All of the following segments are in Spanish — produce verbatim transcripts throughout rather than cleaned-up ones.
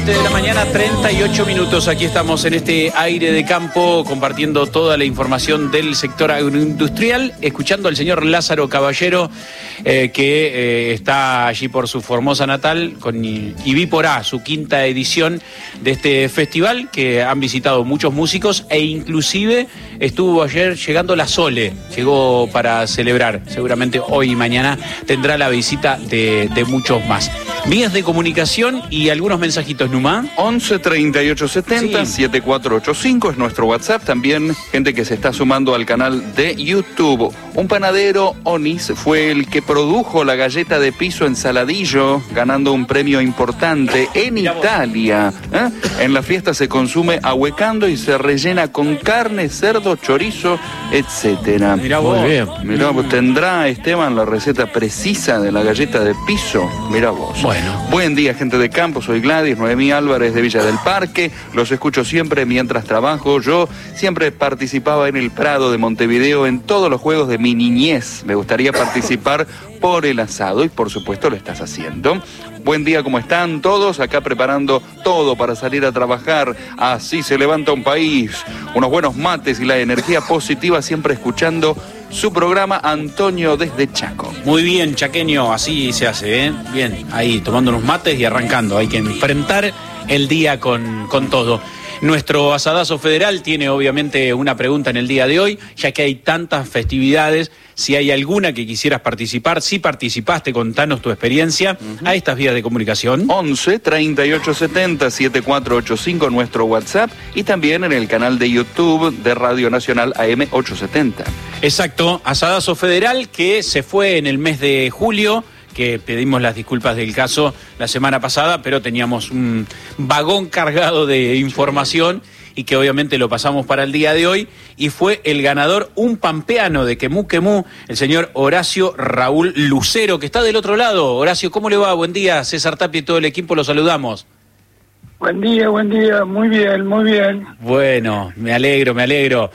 siete de la mañana, treinta y ocho minutos. Aquí estamos en este aire de campo compartiendo toda la información del sector agroindustrial, escuchando al señor Lázaro Caballero, eh, que eh, está allí por su Formosa natal, con Ibiporá, su quinta edición de este festival, que han visitado muchos músicos e inclusive estuvo ayer llegando la Sole, llegó para celebrar. Seguramente hoy y mañana tendrá la visita de, de muchos más. Vías de comunicación y algunos mensajitos, Numa. once treinta y ocho setenta, sí. setenta y cuatro ochenta y cinco es nuestro WhatsApp. También gente que se está sumando al canal de YouTube. Un panadero, Onis, fue el que produjo la galleta de piso en Saladillo, ganando un premio importante en Italia. ¿Eh? En la fiesta se consume ahuecando y se rellena con carne, cerdo, chorizo, etcétera. Mirá vos. Muy bien. Mirá vos, ¿tendrá Esteban la receta precisa de la galleta de piso? Mirá vos. Bueno. Buen día, gente de campo, soy Gladys, Noemí Álvarez de Villa del Parque, los escucho siempre mientras trabajo. Yo siempre participaba en el Prado de Montevideo en todos los juegos de mi niñez. Me gustaría participar por el asado y por supuesto lo estás haciendo. Buen día, ¿cómo están todos? Acá preparando todo para salir a trabajar. Así se levanta un país. Unos buenos mates y la energía positiva, siempre escuchando su programa. Antonio desde Chaco. Muy bien, chaqueño, así se hace, ¿eh? Bien, ahí tomando unos mates y arrancando. Hay que enfrentar el día con, con todo. Nuestro asadazo federal tiene obviamente una pregunta en el día de hoy, ya que hay tantas festividades. Si hay alguna que quisieras participar, si participaste, contanos tu experiencia uh-huh. a estas vías de comunicación. once treinta y ocho setenta, setenta y cuatro ochenta y cinco nuestro WhatsApp y también en el canal de YouTube de Radio Nacional A M ochocientos setenta. Exacto, asadazo federal que se fue en el mes de julio, que pedimos las disculpas del caso la semana pasada, pero teníamos un vagón cargado de información y que obviamente lo pasamos para el día de hoy, y fue el ganador, un pampeano de Quemú Quemú, el señor Horacio Raúl Lucero, que está del otro lado. Horacio, ¿cómo le va? Buen día, César Tapia y todo el equipo, lo saludamos. Buen día, buen día, muy bien, muy bien. Bueno, me alegro, me alegro.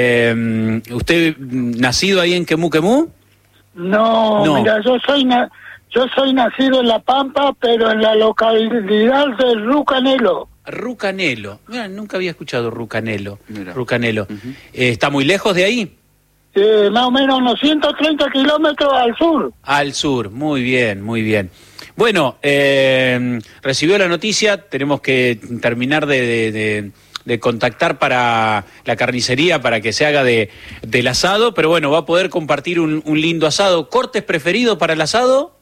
Eh, ¿Usted nacido ahí en Quemú Quemú? No, No. mira, yo soy na yo soy nacido en La Pampa, pero en la localidad de Rucanelo. Rucanelo. Mira, nunca había escuchado Rucanelo. Mira. Rucanelo. Uh-huh. eh, ¿Está muy lejos de ahí? Eh, más o menos unos ciento treinta kilómetros al sur. Al sur, muy bien, muy bien. Bueno, eh, recibió la noticia, tenemos que terminar de, de, de, de contactar para la carnicería para que se haga de, del asado, pero bueno, va a poder compartir un, un lindo asado. ¿Cortes preferidos para el asado?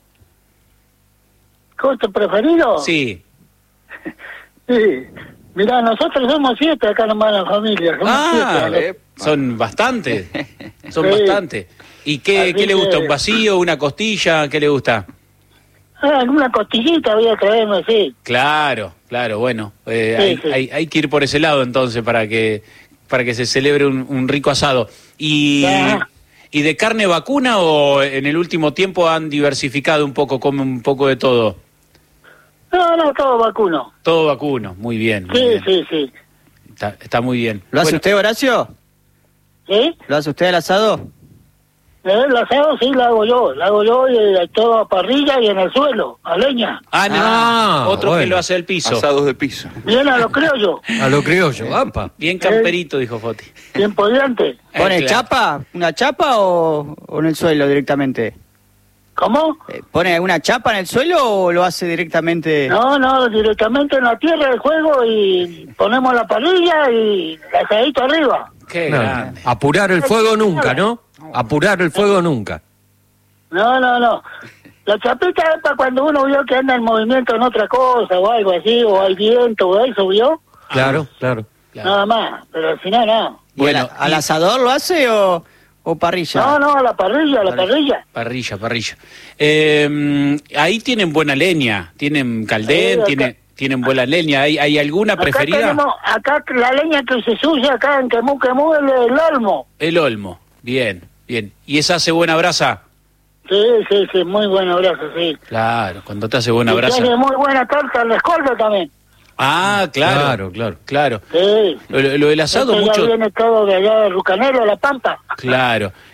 ¿Corte preferido? Sí. Sí. Mirá, nosotros somos siete acá nomás en la familia. Somos Ah, siete, eh, son bastantes, son Sí. bastantes. ¿Y qué, Así qué le gusta? que- ¿Un vacío, una costilla? ¿Qué le gusta? Ah, una costillita voy a traerme, sí. Claro, claro, bueno, eh, Sí, hay, sí. Hay, hay que ir por ese lado entonces para que para que se celebre un, un rico asado. Y, Ajá. ¿Y de carne vacuna o en el último tiempo han diversificado un poco, comen un poco de todo? No, no, todo vacuno. Todo vacuno, muy bien. Muy Sí, bien. sí, sí. Está, está muy bien. ¿Lo hace Bueno, usted, Horacio? ¿Sí? ¿Lo hace usted el asado? Eh, El asado sí lo hago yo, lo hago yo y todo a parrilla y en el suelo, a leña. Ah, no, Ah, otro que bueno. lo hace al piso. Asados de piso. Bien a lo creo yo, A lo criollo, ampa. Bien camperito, dijo Foti. bien podiante. ¿Pone Eh, claro. chapa? ¿Una chapa o, o en el suelo directamente? ¿Cómo? Eh, ¿Pone alguna chapa en el suelo o lo hace directamente? No, no, directamente en la tierra del juego y ponemos la parrilla y el asadito arriba. Qué No, grande. apurar el fuego nunca, ¿no? Apurar el fuego nunca. No, no, no. La chapita es para cuando uno vio que anda en movimiento en otra cosa o algo así, o hay viento o eso, ¿vio? Claro, claro. Claro. Nada más, pero al final no. ¿Y Bueno, al, al y- asador lo hace o, o parrilla? No, no, a la parrilla, a la parrilla. Parrilla, parrilla. Eh, ahí tienen buena leña, tienen caldén, Sí, acá- tienen, tienen buena leña. ¿Hay, hay alguna Acá preferida? tenemos, acá la leña que se usa acá en Quemú Quemú es el olmo. El olmo. Bien, bien. ¿Y esa hace buena brasa? Sí, sí, sí, muy buen abrazo, sí. Claro, cuando te hace buena Y brasa. tiene muy buena torta en la escolta también. Ah, claro, Claro, claro. claro. Sí. Lo, lo del asado Esto ya mucho... viene todo de allá de Rucanero, La Pampa. Claro.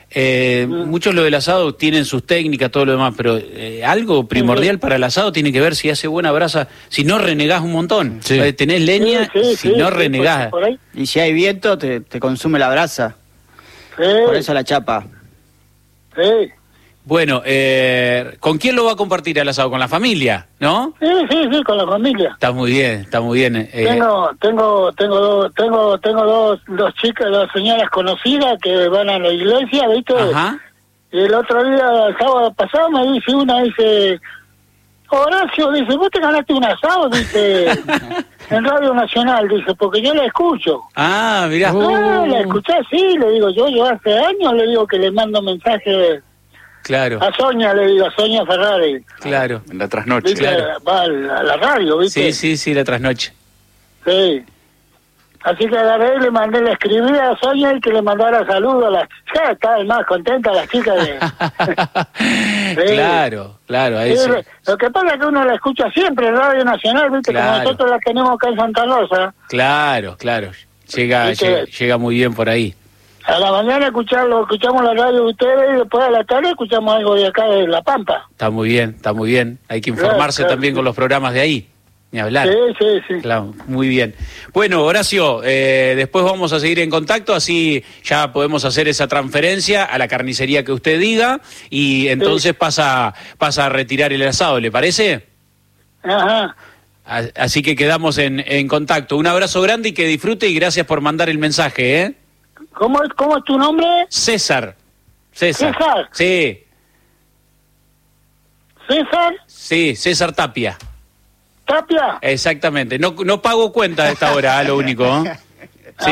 Eh, Mm. Muchos lo del asado tienen sus técnicas, todo lo demás, pero eh, algo primordial para el asado tiene que ver si hace buena brasa, si no renegás un montón. Sí. Eh, Tenés leña, Sí, sí, si sí, no sí, renegás. por- por ahí. Y si hay viento, te, te consume la brasa. Sí, Por eso la chapa. sí. Bueno, eh, ¿con quién lo va a compartir el asado? Con la familia, ¿no? Sí, sí, sí, con la familia. Está muy bien, está muy bien. eh. Tengo, tengo, tengo dos, tengo, tengo dos, dos chicas, dos señoras conocidas que van a la iglesia, ¿viste? Ajá. Y el otro día, el sábado pasado, me dice una, dice, Horacio, dice, vos te ganaste un asado, dice, en Radio Nacional, dice, porque yo la escucho. Ah, mirá. Ah, la escuché, sí, le digo, yo, yo hace años le digo que le mando mensaje Claro, a Sonia, le digo, a Sonia Ferrari. claro. En la trasnoche. ¿Viste? Claro. Va a la, a la radio, ¿viste? Sí, sí, sí, la trasnoche. Sí. Así que agarré y le mandé, le escribí a Sonia y que le mandara saludos a las chicas. Estaban más contentas las chicas de... Sí. Claro, claro, ahí Sí, sí. lo que pasa es que uno la escucha siempre en Radio Nacional, ¿viste? Claro. Como nosotros la tenemos acá en Santa Rosa. Claro, claro. Llega, ¿Viste? llega, llega muy bien por ahí. A la mañana escucharlo, escuchamos la radio de ustedes y después a la tarde escuchamos algo de acá de La Pampa. Está muy bien, está muy bien. Hay que informarse Claro, claro, también sí. con los programas de ahí. Ni hablar. Sí, sí, sí. Claro, muy bien. Bueno, Horacio, eh, después vamos a seguir en contacto, así ya podemos hacer esa transferencia a la carnicería que usted diga y entonces pasa, pasa a retirar el asado, ¿le parece? Ajá. A- Así que quedamos en, en contacto. Un abrazo grande y que disfrute y gracias por mandar el mensaje, ¿eh? ¿Cómo es, cómo es tu nombre? César. César. César. Sí, César sí, César Tapia. Tapia. Exactamente. No, no pago cuenta a esta hora, ¿eh? Lo único. ¿eh? ¿Sí?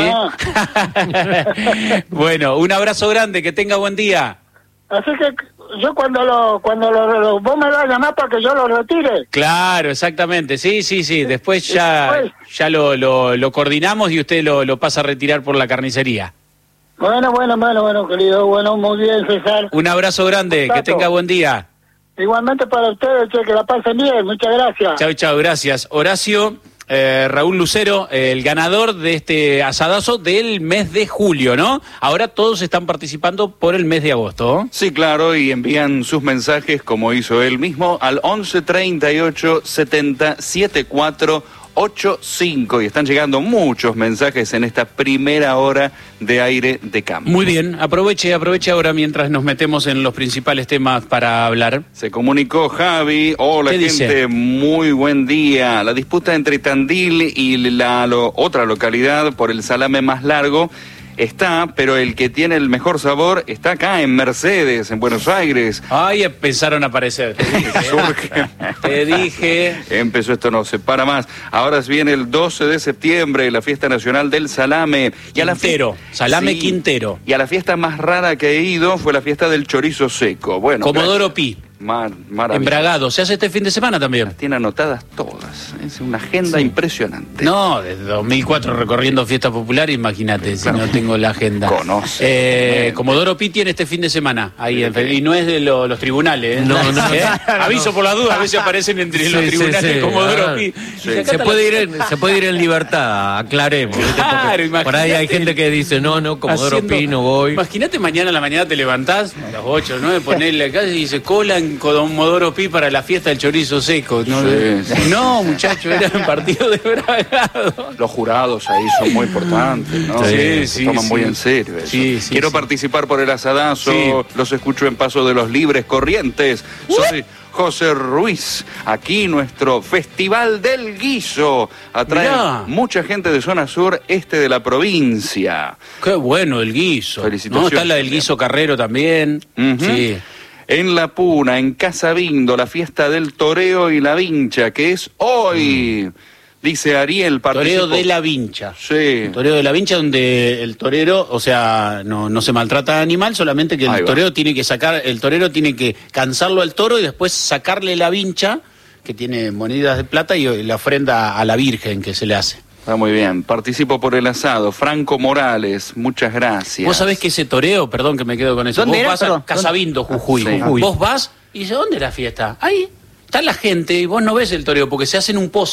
Ah. Bueno, un abrazo grande, que tenga buen día. Así que yo cuando lo, cuando lo, lo- vos me vas a llamar para que yo lo retire. Claro, exactamente. Sí, sí, sí. Después ya, Después. ya lo, lo, lo coordinamos y usted lo, lo pasa a retirar por la carnicería. Bueno, bueno, bueno, bueno, querido. Bueno, muy bien, César. Un abrazo grande, que Contacto. tenga buen día. Igualmente para ustedes, che, que la pasen bien. Muchas gracias. Chau, chau, gracias. Horacio, eh, Raúl Lucero, eh, el ganador de este asadazo del mes de julio, ¿no? Ahora todos están participando por el mes de agosto. Sí, claro, y envían sus mensajes, como hizo él mismo, al once treinta y ocho setenta setenta y cuatro ochenta y cinco. Y están llegando muchos mensajes en esta primera hora de Aire de Campo. Muy bien, aproveche, aproveche ahora mientras nos metemos en los principales temas para hablar. Se comunicó Javi. Hola, ¿Qué gente, dice? muy buen día. La disputa entre Tandil y la lo- otra localidad por el salame más largo está, pero el que tiene el mejor sabor está acá en Mercedes, en Buenos Aires. Ay, empezaron a aparecer. Te dije, Surge. te dije. Empezó, esto no se para más. Ahora viene el doce de septiembre, la fiesta nacional del salame. Y a la fie- Quintero, salame Quintero. Y a la fiesta más rara que he ido fue la fiesta del chorizo seco. Bueno, Comodoro Pi, Mar, maravilloso. Embragado. ¿Se hace este fin de semana también? Las tiene anotadas todas. Es una agenda impresionante. No, desde dos mil cuatro recorriendo fiesta popular, imagínate, si Claro. no tengo la agenda. Conoce. Eh, Comodoro Pi tiene este fin de semana, ahí en Fe- y no es de lo- los tribunales. ¿eh? No, no. ¿Eh? Aviso por las dudas, a veces aparecen entre los Sí, sí, tribunales sí. Comodoro Ah, Pi. sí. Y acá Se está puede, la- ir en, se puede ir en libertad, aclaremos. ¿viste? Porque Claro, por ahí hay imagínate. gente que dice, no, no, Comodoro Haciendo- Pi no voy. Imagínate mañana a la mañana te levantás a las ocho, ¿no? Ponerle acá y se cola en Comodoro Pi para la fiesta del chorizo seco. No, Sí, sí. no muchacho, era un partido de bragado. Los jurados ahí son muy importantes, ¿no? Sí, Se sí, toman sí. muy en serio eso. Sí, sí, Quiero sí. participar por el asadazo. Sí. Los escucho en Paso de los Libres Corrientes. Soy José Ruiz. Aquí nuestro Festival del Guiso atrae Mirá. mucha gente de zona sur, este de la provincia. Qué bueno el guiso. Felicitaciones. No, está la del guiso Carrero también. Ujú. Sí. En La Puna, en Casabindo, la fiesta del toreo y la vincha, que es hoy. Dice Ariel, participó. Toreo de la Vincha. Sí. Toreo de la Vincha donde el torero, o sea, no, no se maltrata al animal, solamente que Ahí el va. torero tiene que sacar, el torero tiene que cansarlo al toro y después sacarle la vincha, que tiene monedas de plata, y la ofrenda a la Virgen que se le hace. Está muy bien. Participo por el asado. Franco Morales, muchas gracias. Vos sabés que ese toreo, perdón que me quedo con eso, ¿Dónde vos era, vas a perdón? Casabindo, Jujuy. Sí. Jujuy. Vos vas y dices, ¿dónde es la fiesta? Ahí está la gente y vos no ves el toreo porque se hace en un pozo.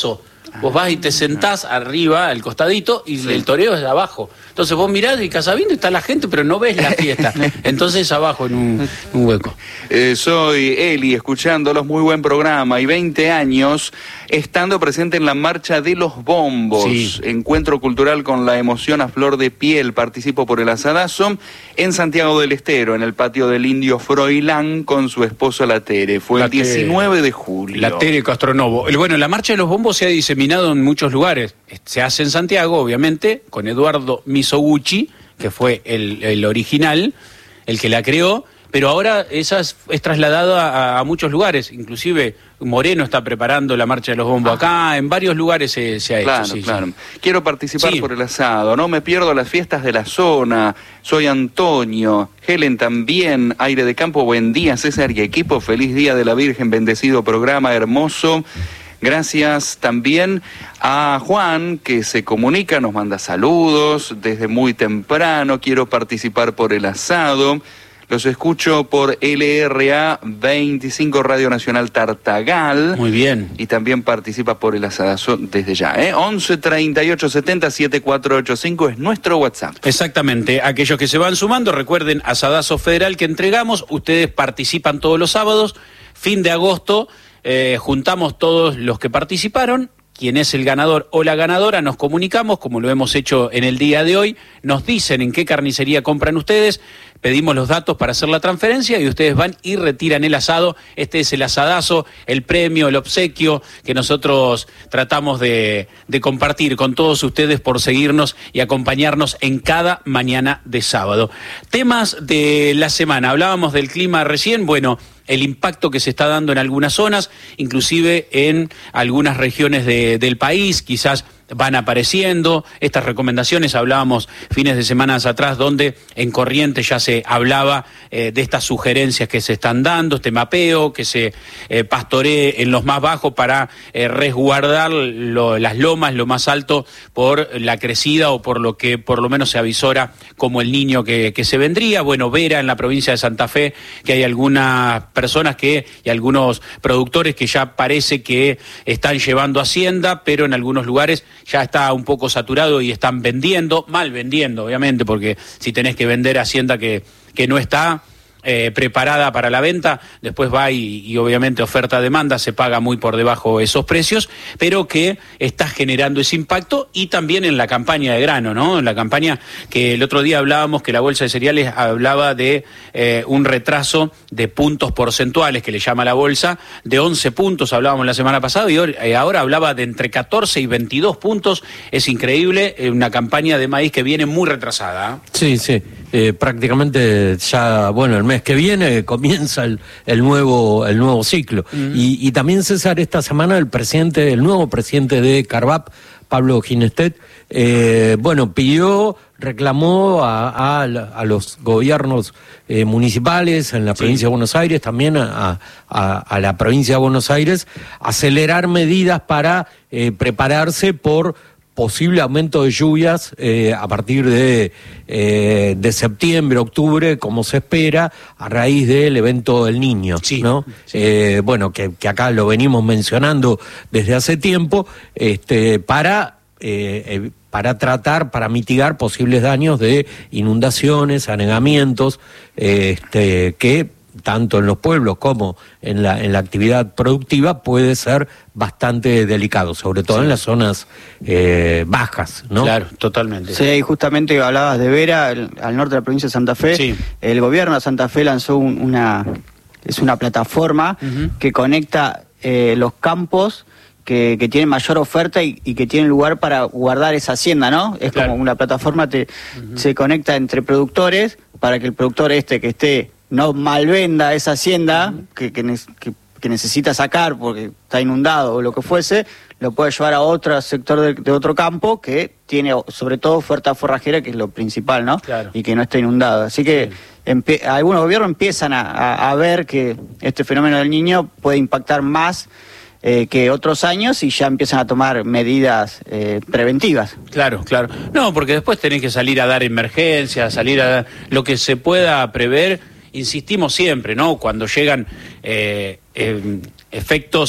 Vos vas y te sentás arriba, al costadito, y sí. el toreo es de abajo. Entonces vos mirás y Casabindo está la gente, pero no ves la fiesta. Entonces abajo en un, un hueco. Eh, soy Eli, escuchándolos, muy buen programa, y veinte años estando presente en la Marcha de los Bombos. Sí. Encuentro cultural con la emoción a flor de piel. Participo por el asadazo en Santiago del Estero, en el patio del Indio Froilán, con su esposa la Tere. Fue la el diecinueve de julio. La Tere Castronovo. Bueno, la Marcha de los Bombos se ha diseminado en muchos lugares. Se hace en Santiago, obviamente, con Eduardo Mizoguchi, que fue el, el original, el que la creó, pero ahora esa es, es trasladada a, a muchos lugares. Inclusive Moreno está preparando la Marcha de los Bombos acá, en varios lugares se, se ha claro, hecho. Sí, claro. Sí. Quiero participar sí. por el asado, no me pierdo las fiestas de la zona. Soy Antonio, Helen también, Aire de Campo, buen día, César y equipo, feliz día de la Virgen, bendecido programa, hermoso. Gracias también a Juan, que se comunica, nos manda saludos desde muy temprano. Quiero participar por el asado. Los escucho por L R A veinticinco Radio Nacional Tartagal. Muy bien. Y también participa por el asadazo desde ya, ¿eh? once treinta y ocho setenta setenta y cuatro ochenta y cinco es nuestro WhatsApp. Exactamente. Aquellos que se van sumando, recuerden, asadazo federal que entregamos. Ustedes participan todos los sábados. Fin de agosto, eh, juntamos todos los que participaron. Quien es el ganador o la ganadora, nos comunicamos, como lo hemos hecho en el día de hoy, nos dicen en qué carnicería compran ustedes, pedimos los datos para hacer la transferencia y ustedes van y retiran el asado. Este es el asadazo, el premio, el obsequio que nosotros tratamos de, de compartir con todos ustedes por seguirnos y acompañarnos en cada mañana de sábado. Temas de la semana, hablábamos del clima recién, bueno, el impacto que se está dando en algunas zonas, inclusive en algunas regiones de, del país, quizás van apareciendo estas recomendaciones. Hablábamos fines de semanas atrás donde en Corrientes ya se hablaba eh, de estas sugerencias que se están dando, este mapeo, que se eh, pastoree en los más bajos para eh, resguardar lo, las lomas, lo más alto, por la crecida o por lo que por lo menos se avisora como el niño que, que se vendría. Bueno, Vera, en la provincia de Santa Fe, que hay algunas personas que y algunos productores que ya parece que están llevando hacienda, pero en algunos lugares ya está un poco saturado y están vendiendo, mal vendiendo, obviamente, porque si tenés que vender hacienda que, que no está eh, preparada para la venta, después va y, y obviamente oferta-demanda, se paga muy por debajo esos precios, pero que está generando ese impacto, y también en la campaña de grano, ¿no? En la campaña que el otro día hablábamos que la Bolsa de Cereales hablaba de eh, un retraso de puntos porcentuales, que le llama la Bolsa, de once puntos, hablábamos la semana pasada, y ahora hablaba de entre catorce y veintidós puntos. Es increíble, una campaña de maíz que viene muy retrasada. Sí, sí, eh, prácticamente ya, bueno, el mes que viene comienza el, el nuevo el nuevo ciclo. Uh-huh. y, y también, César, esta semana el presidente, el nuevo presidente de Carvap, Pablo Ginestet, eh, bueno, pidió, reclamó a, a, a los gobiernos eh, municipales en la provincia sí. de Buenos Aires, también a, a, a la provincia de Buenos Aires, acelerar medidas para eh, prepararse por posible aumento de lluvias eh, a partir de, eh, de septiembre, octubre, como se espera, a raíz del evento del Niño, sí, ¿no? Sí. Eh, bueno, que, que acá lo venimos mencionando desde hace tiempo, este, para, eh, para tratar, para mitigar posibles daños de inundaciones, anegamientos, eh, este, que tanto en los pueblos como en la en la actividad productiva puede ser bastante delicado, sobre todo sí. en las zonas eh, bajas, ¿no? Claro, totalmente. Sí, y justamente hablabas de Vera, el, al norte de la provincia de Santa Fe, sí. el gobierno de Santa Fe lanzó un, una, es una plataforma uh-huh. que conecta eh, los campos que, que tienen mayor oferta y, y que tienen lugar para guardar esa hacienda, ¿no? Es claro. como una plataforma que uh-huh. se conecta entre productores para que el productor este que esté no malvenda esa hacienda uh-huh. que, que, que, que necesita sacar porque está inundado o lo que fuese, lo puede llevar a otro sector de, de otro campo que tiene sobre todo oferta forrajera, que es lo principal, ¿no? Claro. Y que no está inundado. Así que sí. empe- algunos gobiernos empiezan a, a, a ver que este fenómeno del Niño puede impactar más Eh, que otros años, y ya empiezan a tomar medidas eh, preventivas. Claro, claro. No, porque después tenés que salir a dar emergencias, salir a dar lo que se pueda prever. Insistimos siempre, ¿no? Cuando llegan eh, eh, efectos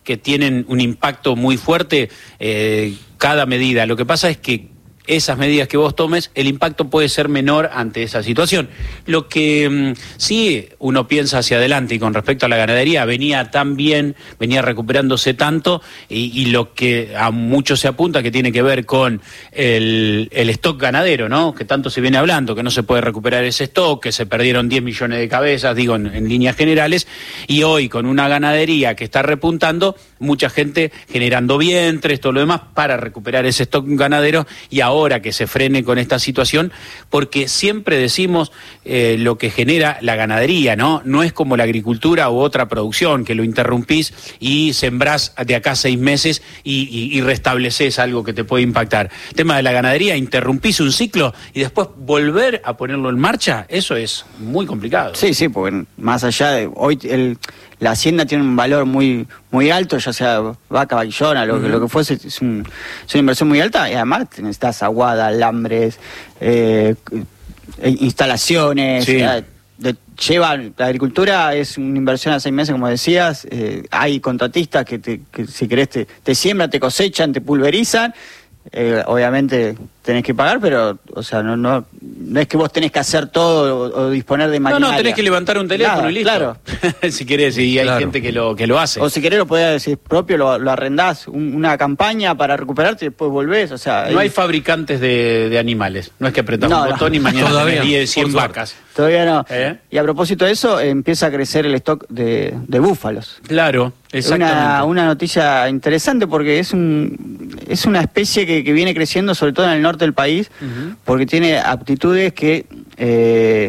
que tienen un impacto muy fuerte eh, cada medida. Lo que pasa es que esas medidas que vos tomes, el impacto puede ser menor ante esa situación. Lo que mmm, sí uno piensa hacia adelante, y con respecto a la ganadería, venía tan bien, venía recuperándose tanto, y, y lo que a muchos se apunta que tiene que ver con el, el stock ganadero, ¿no? Que tanto se viene hablando, que no se puede recuperar ese stock, que se perdieron diez millones de cabezas, digo, en, en líneas generales, y hoy con una ganadería que está repuntando, mucha gente generando vientres, todo lo demás, para recuperar ese stock ganadero, y ahora ahora que se frene con esta situación, porque siempre decimos eh, lo que genera la ganadería, ¿no? No es como la agricultura u otra producción, que lo interrumpís y sembrás de acá a seis meses y, y, y restableces algo que te puede impactar. El tema de la ganadería, interrumpís un ciclo y después volver a ponerlo en marcha, eso es muy complicado. Sí, sí, porque más allá de hoy el... la hacienda tiene un valor muy muy alto, ya sea vaca, vaquillona, lo, uh-huh. lo que fuese, es, un, es una inversión muy alta, y además necesitas aguada, alambres, eh, instalaciones, sí. eh, de, lleva, la agricultura es una inversión a seis meses, como decías, eh, hay contratistas que, te, que si querés te, te siembran, te cosechan, te pulverizan, eh, obviamente tenés que pagar, pero, o sea, no no no es que vos tenés que hacer todo o, o disponer de maquinaria. No, no, tenés que levantar un teléfono Nada, y listo. Claro. Si querés, y hay claro. gente que lo que lo hace. O si querés lo podés decir propio, lo, lo arrendás, un, una campaña para recuperarte y después volvés, o sea... No hay, hay fabricantes de, de animales, no es que apretás no, un botón no. y mañana Todavía, tenés cien vacas. Todavía no. ¿Eh? Y a propósito de eso, eh, empieza a crecer el stock de, de búfalos. Claro, exactamente. Una, una noticia interesante porque es un es una especie que, que viene creciendo sobre todo en el norte del país, uh-huh. porque tiene aptitudes que eh,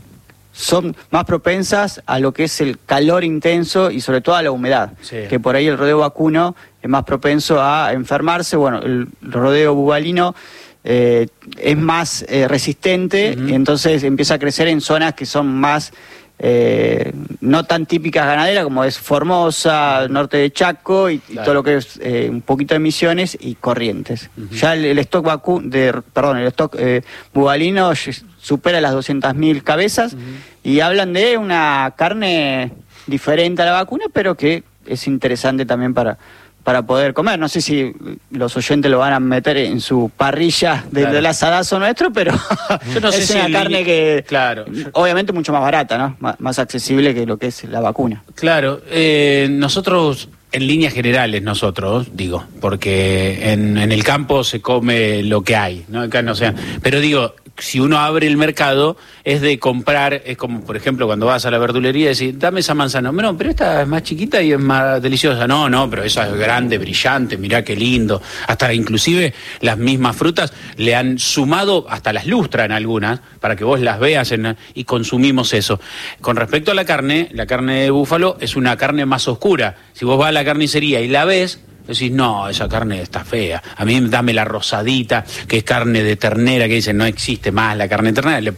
son más propensas a lo que es el calor intenso y sobre todo a la humedad, sí. que por ahí el rodeo vacuno es más propenso a enfermarse. Bueno, el rodeo bubalino eh, es más eh, resistente, uh-huh. y entonces empieza a crecer en zonas que son más Eh, no tan típicas ganaderas, como es Formosa, norte de Chaco y, claro. y todo lo que es eh, un poquito de Misiones y Corrientes. Uh-huh. Ya el, el stock vacu de, perdón, el stock eh, bubalino supera las doscientas mil cabezas, uh-huh. y hablan de una carne diferente a la vacuna, pero que es interesante también para para poder comer. No sé si los oyentes lo van a meter en su parrilla de, claro. del asadazo nuestro, pero yo no sé es si una carne línea... que, claro. obviamente mucho más barata, ¿no? M- más accesible que lo que es la vacuna. Claro, eh, nosotros, en líneas generales nosotros, digo, porque en, en el campo se come lo que hay, ¿no? Acá no sea, pero digo, si uno abre el mercado, es de comprar, es como, por ejemplo, cuando vas a la verdulería y decís, dame esa manzana. No, pero esta es más chiquita y es más deliciosa. No, no, pero esa es grande, brillante, mirá qué lindo. Hasta inclusive las mismas frutas le han sumado, hasta las lustran algunas, para que vos las veas en, y consumimos eso. Con respecto a la carne, la carne de búfalo es una carne más oscura. Si vos vas a la carnicería y la ves, decís, no, esa carne está fea. A mí dame la rosadita, que es carne de ternera, que dicen, no existe más la carne de ternera. Le